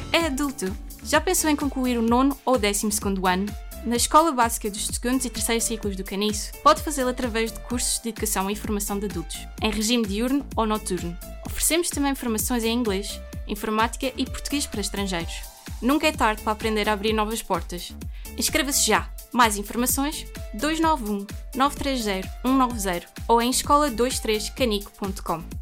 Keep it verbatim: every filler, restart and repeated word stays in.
É adulto? Já pensou em concluir o nono ou décimo segundo ano? Na Escola Básica dos segundos e terceiros ciclos do Caniço, pode fazê-lo através de cursos de educação e formação de adultos, em regime diurno ou noturno. Oferecemos também formações em inglês, informática e português para estrangeiros. Nunca é tarde para aprender a abrir novas portas. Inscreva-se já! Mais informações dois nove um, nove três zero, um nove zero ou em escola vinte e três canico ponto com.